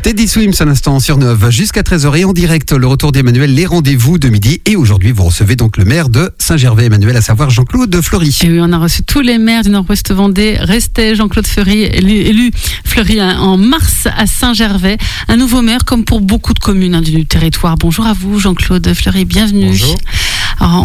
Teddy Swims à l'instant sur 9 jusqu'à 13h et en direct le retour d'Emmanuel, les rendez-vous de midi. Et aujourd'hui vous recevez donc le maire de Saint-Gervais, Emmanuel, à savoir Jean-Claude Fleury. Et oui, on a reçu tous les maires du Nord-Ouest Vendée. Restait Jean-Claude Fleury, élu Fleury en mars à Saint-Gervais. Un nouveau maire comme pour beaucoup de communes du territoire. Bonjour à vous Jean-Claude Fleury, bienvenue. Bonjour. Alors,